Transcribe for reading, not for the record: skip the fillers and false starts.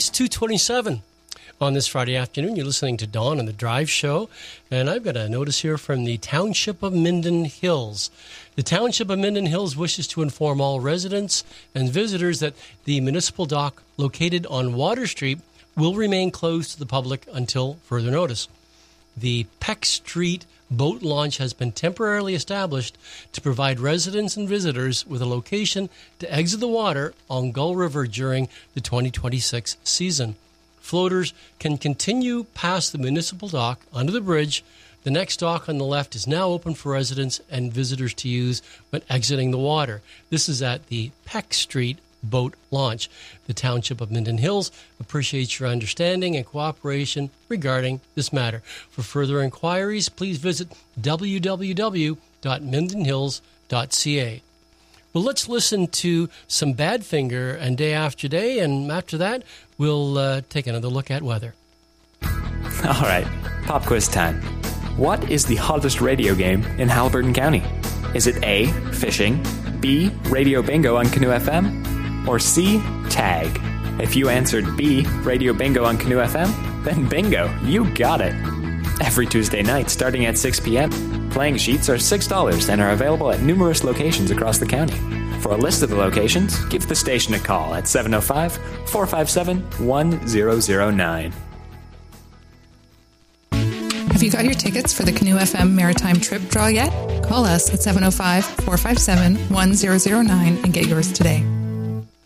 It's 2:27 on this Friday afternoon. You're listening to Dawn on the Drive Show, and I've got a notice here from the Township of Minden Hills. The Township of Minden Hills wishes to inform all residents and visitors that the municipal dock located on Water Street will remain closed to the public until further notice. The Peck Street boat launch has been temporarily established to provide residents and visitors with a location to exit the water on Gull River during the 2026 season. Floaters can continue past the municipal dock under the bridge. The next dock on the left is now open for residents and visitors to use when exiting the water. This is at the Peck Street boat launch. The Township of Minden Hills appreciates your understanding and cooperation regarding this matter. For further inquiries, please visit www.mindenhills.ca. Well, let's listen to some Badfinger and Day After Day, and after that, we'll take another look at weather. All right, pop quiz time. What is the hottest radio game in Haliburton County? Is it A, fishing, B, Radio Bingo on Canoe FM, or C, tag? If you answered B, Radio Bingo on Canoe FM, then bingo, you got it. Every Tuesday night, starting at 6 p.m., playing sheets are $6 and are available at numerous locations across the county. For a list of the locations, give the station a call at 705-457-1009. Have you got your tickets for the Canoe FM Maritime Trip Draw yet? Call us at 705-457-1009 and get yours today.